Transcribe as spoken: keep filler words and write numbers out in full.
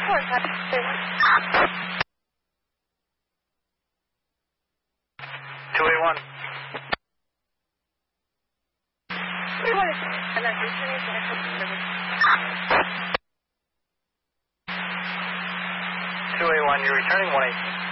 two eight one. two eight one, you're returning one eight.